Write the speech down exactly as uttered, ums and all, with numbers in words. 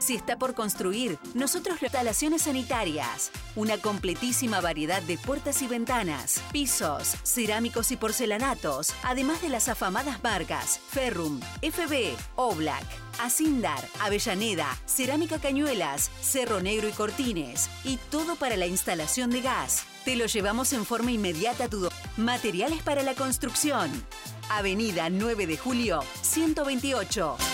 Si está por construir, nosotros lo instalaciones sanitarias. Una completísima variedad de puertas y ventanas, pisos, cerámicos y porcelanatos, además de las afamadas marcas Ferrum, F B, Oblak, Asindar, Avellaneda, Cerámica Cañuelas, Cerro Negro y Cortines. Y todo para la instalación de gas. Te lo llevamos en forma inmediata a tu domicilio. Materiales para la construcción. Avenida nueve de Julio, ciento veintiocho.